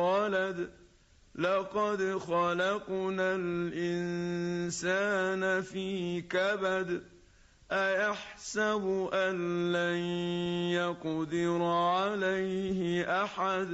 ولد لقد خلقنا الإنسان في كبد أيحسب أن لن يقدر عليه أحد